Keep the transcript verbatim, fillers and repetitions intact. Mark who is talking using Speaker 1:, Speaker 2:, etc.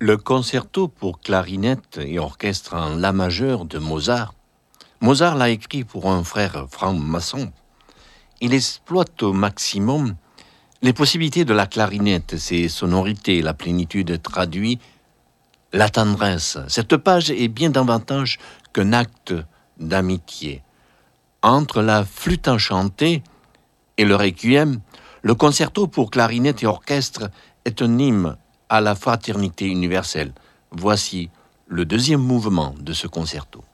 Speaker 1: Le concerto pour clarinette et orchestre en la majeur de Mozart. Mozart l'a écrit pour un frère franc-maçon. Il exploite au maximum les possibilités de la clarinette, ses sonorités, la plénitude traduit la tendresse. Cette page est bien davantage qu'un acte d'amitié. Entre la flûte enchantée et le requiem, le concerto pour clarinette et orchestre est un hymne à la fraternité universelle. Voici le deuxième mouvement de ce concerto.